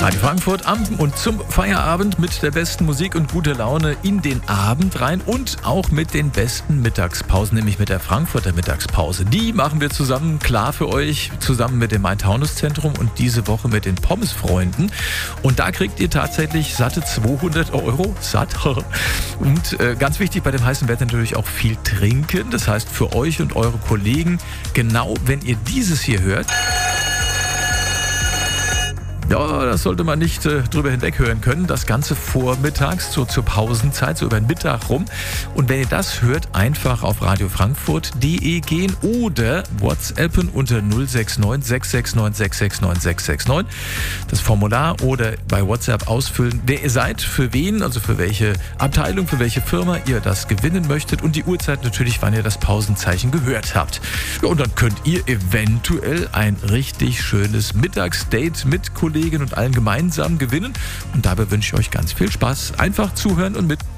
Radio Frankfurt am und zum Feierabend mit der besten Musik und guter Laune in den Abend rein und auch mit den besten Mittagspausen, nämlich mit der Frankfurter Mittagspause. Die machen wir zusammen klar für euch, zusammen mit dem Main-Taunus-Zentrum und diese Woche mit den Pommesfreunden. Und da kriegt ihr tatsächlich satte 200 €, satt. Und ganz wichtig bei dem heißen Wetter natürlich auch viel trinken. Das heißt für euch und eure Kollegen, genau wenn ihr dieses hier hört, ja, das sollte man nicht drüber hinweg hören können. Das Ganze vormittags, so zur Pausenzeit, so über den Mittag rum. Und wenn ihr das hört, einfach auf radiofrankfurt.de gehen oder WhatsAppen unter 069 669 669 669. Das Formular oder bei WhatsApp ausfüllen, wer ihr seid, für wen, also für welche Abteilung, für welche Firma ihr das gewinnen möchtet und die Uhrzeit natürlich, wann ihr das Pausenzeichen gehört habt. Ja, und dann könnt ihr eventuell ein richtig schönes Mittagsdate mit Kollegen und allen gemeinsam gewinnen. Und dabei wünsche ich euch ganz viel Spaß. Einfach zuhören und mit